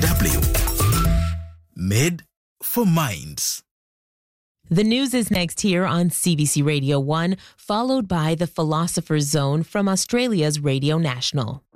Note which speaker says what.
Speaker 1: DW. Made for Minds.
Speaker 2: The news is next here on CBC Radio 1, followed by the Philosopher's Zone from Australia's Radio National.